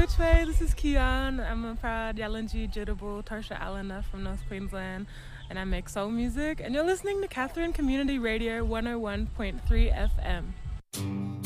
which way? This is Kian. I'm a proud Yalanji Jitterboo Tarsha Allena from North Queensland, and I make soul music. And you're listening to Catherine Community Radio 101.3 FM.